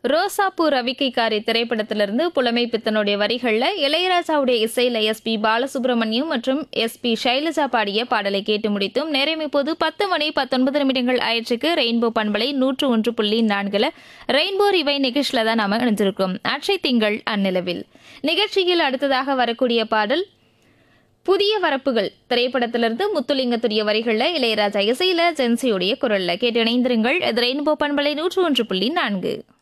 ரோசாப்பூ ரவிக்கைக்காரி திரைப்படத்திலிருந்து புலமை பித்தனுடைய வரிகள்ல இளையராஜாவுடைய இசையில எஸ்பி பாலசுப்ரமணியம் மற்றும் எஸ்பி சைலஜா பாடிய பாடலை கேட்டு முடித்தும் நேரம் இப்போது 10 மணி 19 நிமிடங்கள் ஆயிற்றுக்கு ரெயின்போ பண்பலை 101.4 ரெயின்போ ரிவை நிகழ்ச்சியில தான் நாம இணைஞ்சிருக்கோம். அற்றை திங்கள் அந்நிலவில் நிகழ்ச்சியில் அடுத்ததாக வரக்கூடிய பாடல் புதிய வரப்புகள் திரைப்படத்திலிருந்து முத்துலிங்கத்துடைய வரிகள்ல இளையராஜா இசையில ஜென்சியுடைய குரல்ல கேட்டு இணைந்திருங்கள். இது ரெயின்போ பண்பலை 101.4.